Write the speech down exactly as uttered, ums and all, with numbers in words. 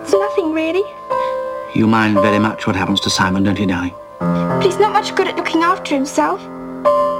It's nothing, really. You mind very much what happens to Simon, don't you, darling? But he's not much good at looking after himself.